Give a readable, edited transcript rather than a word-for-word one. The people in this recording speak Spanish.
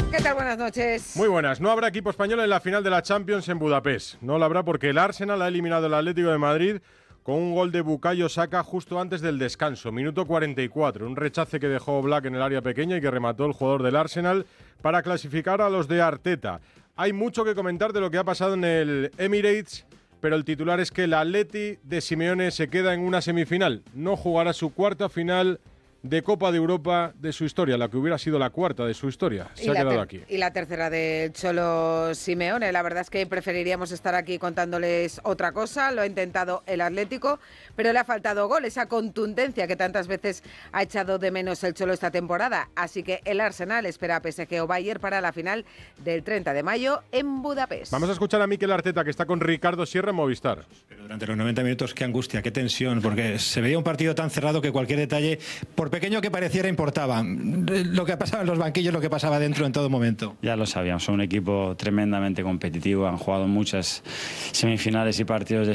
¿Qué tal? Buenas noches. Muy buenas. No habrá equipo español en la final de la Champions en Budapest. No lo habrá porque el Arsenal ha eliminado al Atlético de Madrid con un gol de Bukayo Saka justo antes del descanso, minuto 44. Un rechace que dejó Black en el área pequeña y que remató el jugador del Arsenal para clasificar a los de Arteta. Hay mucho que comentar de lo que ha pasado en el Emirates, pero el titular es que el Atleti de Simeone se queda en una semifinal. No jugará su cuarta final de Copa de Europa de su historia, la que hubiera sido la cuarta de su historia. Se ha quedado aquí. Y la tercera del Cholo Simeone. La verdad es que preferiríamos estar aquí contándoles otra cosa. Lo ha intentado el Atlético, pero le ha faltado gol, esa contundencia que tantas veces ha echado de menos el Cholo esta temporada. Así que el Arsenal espera a PSG o Bayern para la final del 30 de mayo en Budapest. Vamos a escuchar a Mikel Arteta, que está con Ricardo Sierra en Movistar. Pero durante los 90 minutos, qué angustia, qué tensión, porque se veía un partido tan cerrado que cualquier detalle, por pequeño que pareciera, importaba. Lo que pasaba en los banquillos, lo que pasaba dentro en todo momento. Ya lo sabíamos, son un equipo tremendamente competitivo, han jugado muchas semifinales y partidos